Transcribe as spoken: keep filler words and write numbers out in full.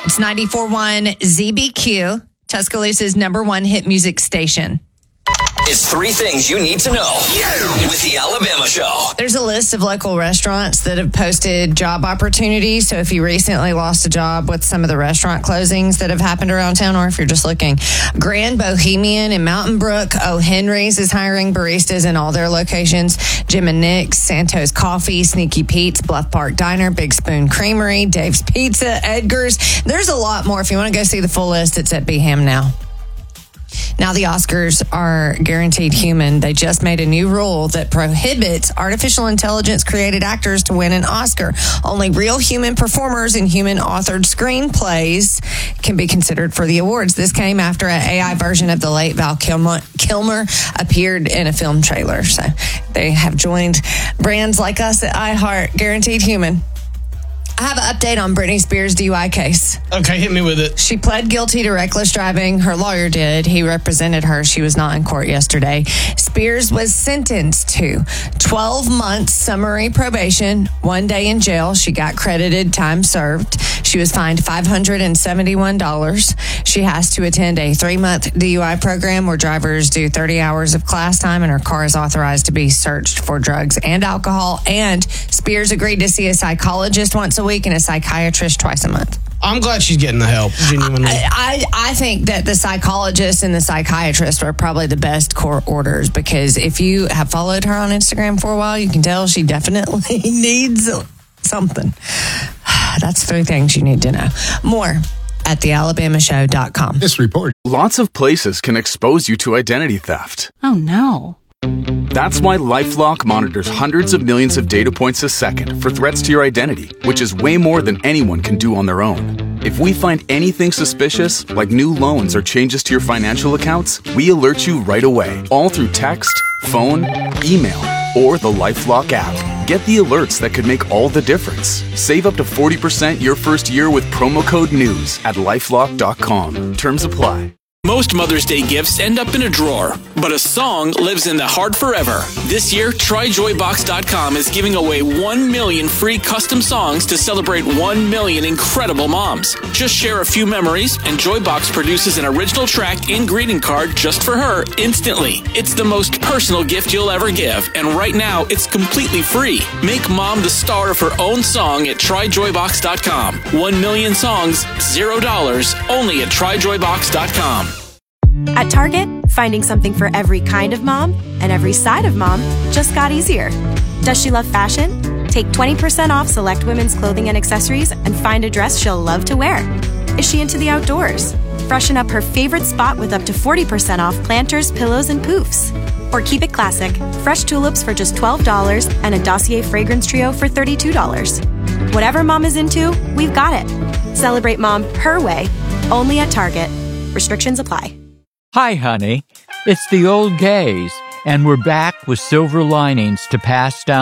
It's ninety-four point one Z B Q, Tuscaloosa's number one hit music station. It's three things you need to know with the Alabama Show. There's a list of local restaurants that have posted job opportunities. So if you recently lost a job with some of the restaurant closings that have happened around town, or if you're just looking, Grand Bohemian in Mountain Brook, O. Henry's is hiring baristas in all their locations. Jim and Nick's, Santos Coffee, Sneaky Pete's, Bluff Park Diner, Big Spoon Creamery, Dave's Pizza, Edgar's. There's a lot more. If you want to go see the full list, it's at B H A M now. Now the Oscars are guaranteed human. They just made a new rule that prohibits artificial intelligence created actors to win an Oscar. Only real human performers and human authored screenplays can be considered for the awards. This came after an A I version of the late Val Kilmer, Kilmer appeared in a film trailer. So they have joined brands like us at iHeart, guaranteed human. I have an update on Britney Spears' D U I case. Okay, hit me with it. She pled guilty to reckless driving. Her lawyer did. He represented her. She was not in court yesterday. Spears was sentenced to twelve months summary probation, one day in jail. She got credited time served. She was fined five hundred seventy-one dollars. She has to attend a three-month D U I program where drivers do thirty hours of class time, and her car is authorized to be searched for drugs and alcohol. And Spears agreed to see a psychologist once a week and a psychiatrist twice a month. I'm glad she's getting the help, genuinely. I, I, I think that the psychologist and the psychiatrist are probably the best court orders, because if you have followed her on Instagram for a while, you can tell she definitely needs something. That's three things you need to know. More at the alabama show dot com. This report. Lots of places can expose you to identity theft. Oh, no. That's why LifeLock monitors hundreds of millions of data points a second for threats to your identity, which is way more than anyone can do on their own. If we find anything suspicious, like new loans or changes to your financial accounts, we alert you right away, all through text, phone, email, or the LifeLock app. Get the alerts that could make all the difference. Save up to forty percent your first year with promo code NEWS at lifelock dot com. Terms apply. Most Mother's Day gifts end up in a drawer, but a song lives in the heart forever. This year, Try Joy Box dot com is giving away one million free custom songs to celebrate one million incredible moms. Just share a few memories, and Joybox produces an original track and greeting card just for her instantly. It's the most personal gift you'll ever give, and right now, it's completely free. Make mom the star of her own song at Try Joy Box dot com. One million songs, zero dollars, only at Try Joy Box dot com. At Target, finding something for every kind of mom and every side of mom just got easier. Does she love fashion? Take twenty percent off select women's clothing and accessories and find a dress she'll love to wear. Is she into the outdoors? Freshen up her favorite spot with up to forty percent off planters, pillows, and poofs. Or keep it classic, fresh tulips for just twelve dollars and a Dossier fragrance trio for thirty-two dollars. Whatever mom is into, we've got it. Celebrate mom her way, only at Target. Restrictions apply. Hi, honey. It's the old gays, and we're back with silver linings to pass down